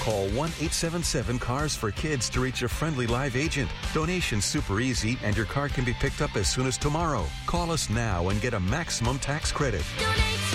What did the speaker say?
Call 1-877-CARS-FOR-KIDS to reach a friendly live agent. Donation's super easy, and your car can be picked up as soon as tomorrow. Call us now and get a maximum tax credit.